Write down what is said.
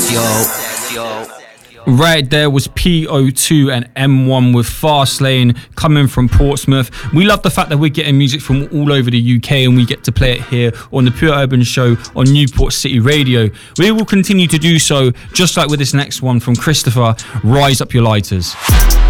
Right there was PO2 and M1 with Fastlane coming from Portsmouth. We love the fact that we're getting music from all over the UK and we get to play it here on the Pure Urban Show on Newport City Radio. We will continue to do so, just like with this next one from Christopher, Rise Up Your Lighters.